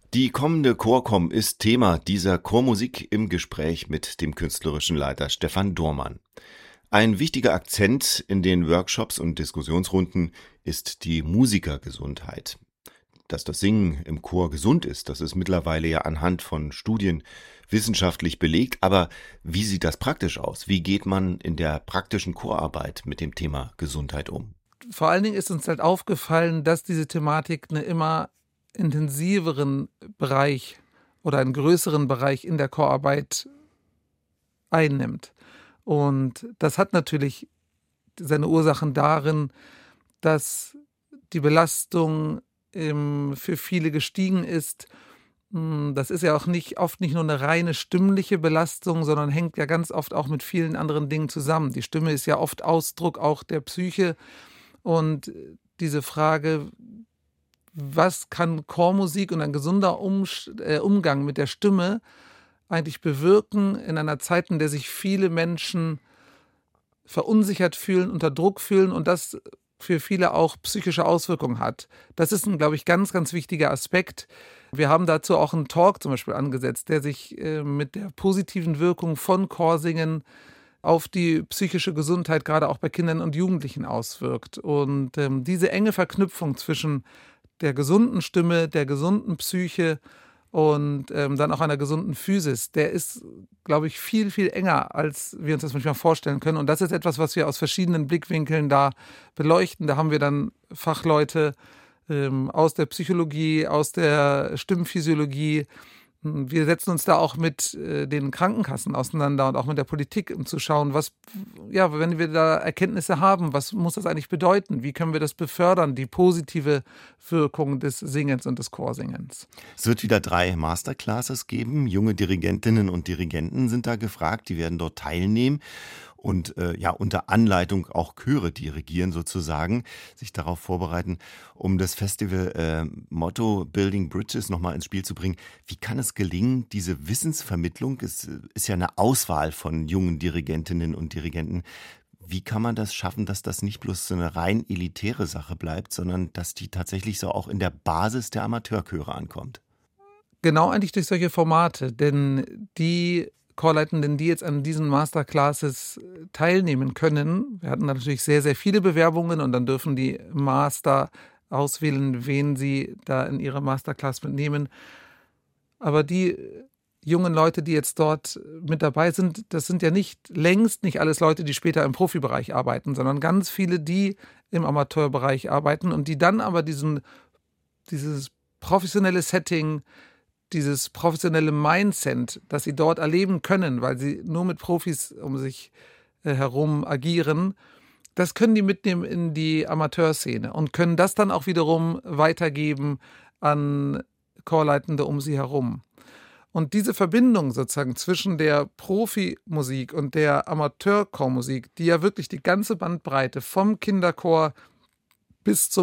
Die kommende Chorcom ist Thema dieser Chormusik im Gespräch mit dem künstlerischen Leiter Stefan Dohrmann. Ein wichtiger Akzent in den Workshops und Diskussionsrunden ist die Musikergesundheit. Dass das Singen im Chor gesund ist, das ist mittlerweile ja anhand von Studien wissenschaftlich belegt. Aber wie sieht das praktisch aus? Wie geht man in der praktischen Chorarbeit mit dem Thema Gesundheit um? Vor allen Dingen ist uns halt aufgefallen, dass diese Thematik einen immer intensiveren Bereich oder einen größeren Bereich in der Chorarbeit einnimmt. Und das hat natürlich seine Ursachen darin, dass die Belastung für viele gestiegen ist. Das ist ja auch oft nicht nur eine reine stimmliche Belastung, sondern hängt ja ganz oft auch mit vielen anderen Dingen zusammen. Die Stimme ist ja oft Ausdruck auch der Psyche. Und diese Frage, was kann Chormusik und ein gesunder Umgang mit der Stimme eigentlich bewirken in einer Zeit, in der sich viele Menschen verunsichert fühlen, unter Druck fühlen und das für viele auch psychische Auswirkungen hat. Das ist ein, glaube ich, ganz, ganz wichtiger Aspekt. Wir haben dazu auch einen Talk zum Beispiel angesetzt, der sich mit der positiven Wirkung von Chorsingen auf die psychische Gesundheit gerade auch bei Kindern und Jugendlichen auswirkt. Und diese enge Verknüpfung zwischen der gesunden Stimme, der gesunden Psyche und dann auch einer gesunden Physis, der ist, glaube ich, viel, viel enger, als wir uns das manchmal vorstellen können. Und das ist etwas, was wir aus verschiedenen Blickwinkeln da beleuchten. Da haben wir dann Fachleute aus der Psychologie, aus der Stimmphysiologie. Wir setzen uns da auch mit den Krankenkassen auseinander und auch mit der Politik, um zu schauen, wenn wir da Erkenntnisse haben, was muss das eigentlich bedeuten? Wie können wir das befördern, die positive Wirkung des Singens und des Chorsingens? Es wird wieder 3 Masterclasses geben. Junge Dirigentinnen und Dirigenten sind da gefragt, die werden dort teilnehmen und unter Anleitung auch Chöre dirigieren sozusagen, sich darauf vorbereiten, um das Festival Motto Building Bridges nochmal ins Spiel zu bringen. Wie kann es gelingen, diese Wissensvermittlung, es ist ja eine Auswahl von jungen Dirigentinnen und Dirigenten, wie kann man das schaffen, dass das nicht bloß so eine rein elitäre Sache bleibt, sondern dass die tatsächlich so auch in der Basis der Amateurchöre ankommt? Genau, eigentlich durch solche Formate, denn die Chorleitenden, die jetzt an diesen Masterclasses teilnehmen können, wir hatten natürlich sehr, sehr viele Bewerbungen und dann dürfen die Master auswählen, wen sie da in ihre Masterclass mitnehmen. Aber die jungen Leute, die jetzt dort mit dabei sind, das sind ja längst nicht alles Leute, die später im Profibereich arbeiten, sondern ganz viele, die im Amateurbereich arbeiten und die dann aber dieses professionelle Setting, dieses professionelle Mindset, das sie dort erleben können, weil sie nur mit Profis um sich herum agieren, das können die mitnehmen in die Amateurszene und können das dann auch wiederum weitergeben an Chorleitende um sie herum. Und diese Verbindung sozusagen zwischen der Profimusik und der Amateurchormusik, die ja wirklich die ganze Bandbreite vom Kinderchor bis zum